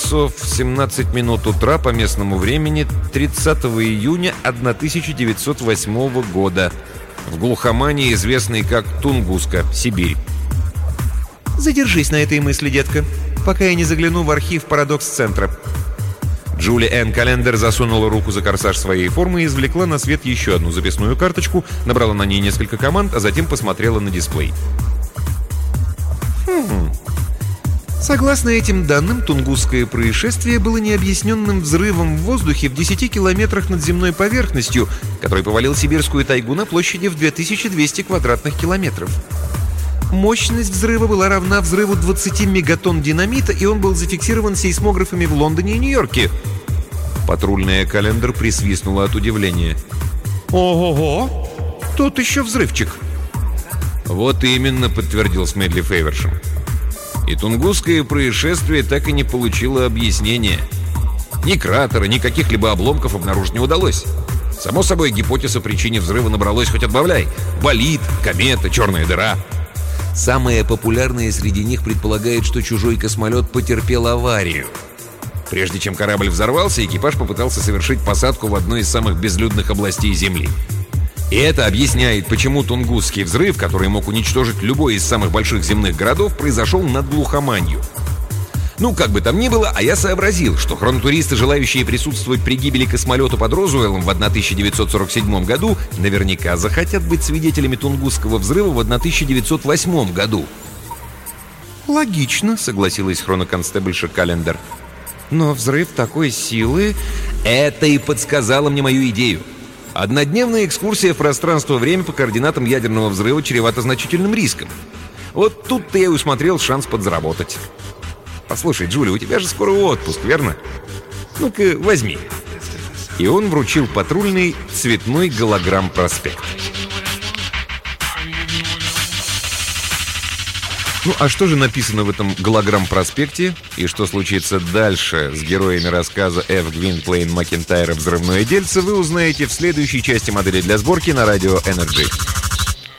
часов 17 минут утра по местному времени 30 июня 1908 года в глухомане, известной как Тунгуска, Сибирь. Задержись на этой мысли, детка, пока я не загляну в архив «Парадокс-центра». Джули Энн Календер засунула руку за корсаж своей формы и извлекла на свет еще одну записную карточку, набрала на ней несколько команд, а затем посмотрела на дисплей. Согласно этим данным, Тунгусское происшествие было необъясненным взрывом в воздухе в 10 километрах над земной поверхностью, который повалил сибирскую тайгу на площади в 2200 квадратных километров. Мощность взрыва была равна взрыву 20 мегатонн динамита, и он был зафиксирован сейсмографами в Лондоне и Нью-Йорке. Патрульная Календер присвистнула от удивления. Ого-го! Тут еще взрывчик. Вот именно, подтвердил Смедли Фейвершем. И Тунгусское происшествие так и не получило объяснения. Ни кратера, ни каких-либо обломков обнаружить не удалось. Само собой, гипотез о причине взрыва набралось хоть отбавляй. Болид, комета, черная дыра. Самое популярное среди них предполагает, что чужой космолет потерпел аварию. Прежде чем корабль взорвался, экипаж попытался совершить посадку в одной из самых безлюдных областей Земли. И это объясняет, почему Тунгусский взрыв, который мог уничтожить любой из самых больших земных городов, произошел над глухоманью. Ну, как бы там ни было, а я сообразил, что хронотуристы, желающие присутствовать при гибели космолета под Розуэллом в 1947 году, наверняка захотят быть свидетелями Тунгусского взрыва в 1908 году. «Логично», — согласилась хроноконстебльша Календер. «Но взрыв такой силы...» Это и подсказало мне мою идею. Однодневная экскурсия в пространство-время по координатам ядерного взрыва чревата значительным риском. Вот тут-то я и усмотрел шанс подзаработать. Послушай, Джули, у тебя же скоро отпуск, верно? Ну-ка, возьми. И он вручил патрульный цветной голограмм-проспект. Ну, а что же написано в этом голограмм-проспекте? И что случится дальше с героями рассказа Ф. Гвинплейн Макентайра «Взрывное дельце», вы узнаете в следующей части «Модели для сборки» на радио Energy.